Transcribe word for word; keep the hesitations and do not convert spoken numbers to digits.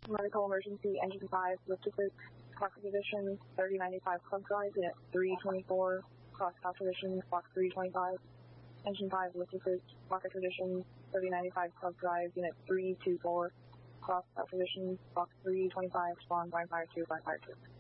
Medical emergency, engine five, lift assist, clock position, thirty ninety-five club drive, unit three twenty-four, cross clock position, clock three twenty-five. Engine five, lift assist, clock position, thirty ninety-five club drive, unit three twenty-four, cross clock position, clock three twenty-five, spawn five five two five five two.